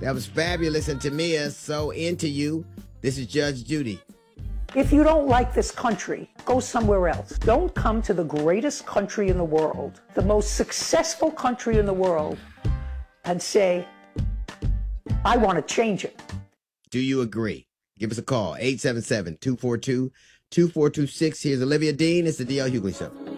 That was fabulous. And Tamia, so into you. This is Judge Judy. If you don't like this country, go somewhere else. Don't come to the greatest country in the world, the most successful country in the world, and say, I want to change it. Do you agree? Give us a call, 877-242-2426. Here's Olivia Dean. It's the D.L. Hughley Show.